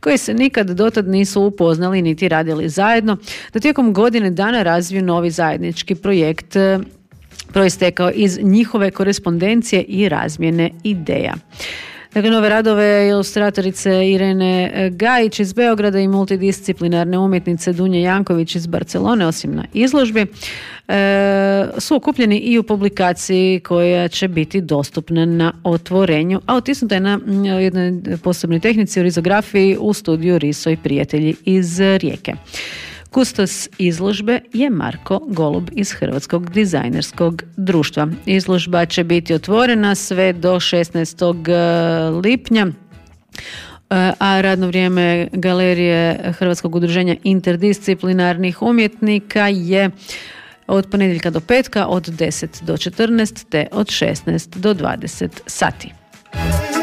koji se nikad dotad nisu upoznali niti radili zajedno, da tijekom godine dana razviju novi zajednički projekt proistekao iz njihove korespondencije i razmjene ideja. Dakle, nove radove ilustratorice Irene Gajić iz Beograda i multidisciplinarne umjetnice Dunje Janković iz Barcelone, osim na izložbi, su okupljeni i u publikaciji koja će biti dostupna na otvorenju, a otisnuta je na jednoj posebnoj tehnici u rizografiji u studiju Riso i prijatelji iz Rijeke. Kustos izložbe je Marko Golub iz Hrvatskog dizajnerskog društva. Izložba će biti otvorena sve do 16. lipnja, a radno vrijeme Galerije Hrvatskog udruženja interdisciplinarnih umjetnika je od ponedjeljka do petka od 10 do 14 te od 16 do 20 sati.